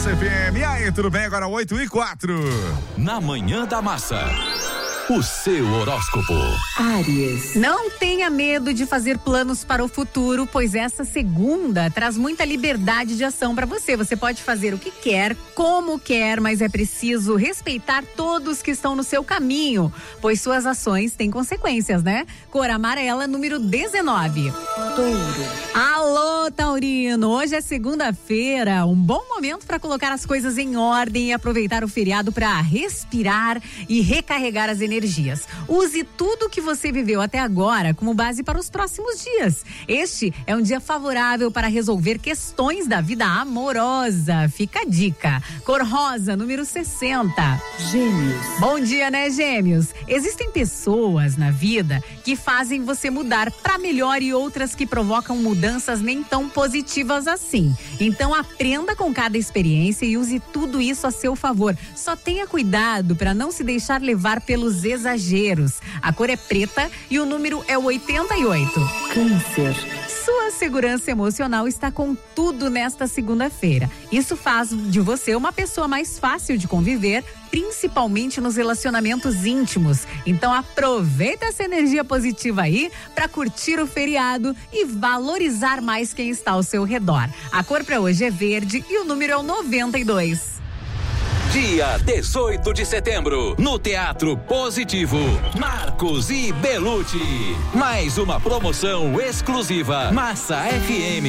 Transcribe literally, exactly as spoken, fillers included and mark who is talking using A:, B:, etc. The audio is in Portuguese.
A: Massa F M. E aí, tudo bem? Agora oito e quatro.
B: Na Manhã da Massa. O seu horóscopo.
C: Áries.
D: Não tenha medo de fazer planos para o futuro, pois essa segunda traz muita liberdade de ação para você. Você pode fazer o que quer, como quer, mas é preciso respeitar todos que estão no seu caminho, pois suas ações têm consequências, né? Cor amarela, número dezenove.
C: Touro.
D: Alô, Taurino! Hoje é segunda-feira, um bom momento para colocar as coisas em ordem e aproveitar o feriado para respirar e recarregar as energias. Use tudo que você viveu até agora como base para os próximos dias. Este é um dia favorável para resolver questões da vida amorosa. Fica a dica. Cor rosa, número sessenta.
C: Gêmeos.
D: Bom dia, né, Gêmeos? Existem pessoas na vida que fazem você mudar para melhor e outras que provocam mudanças nem tão positivas assim. Então aprenda com cada experiência e use tudo isso a seu favor. Só tenha cuidado para não se deixar levar pelos exageros. A cor é preta e o número é o oitenta e oito.
C: Câncer.
D: Sua segurança emocional está com tudo nesta segunda-feira. Isso faz de você uma pessoa mais fácil de conviver, principalmente nos relacionamentos íntimos. Então aproveita essa energia positiva aí para curtir o feriado e valorizar mais quem está ao seu redor. A cor para hoje é verde e o número é o noventa e dois.
B: Dia dezoito de setembro, no Teatro Positivo, Marcos e Belucci. Mais uma promoção exclusiva. Massa F M.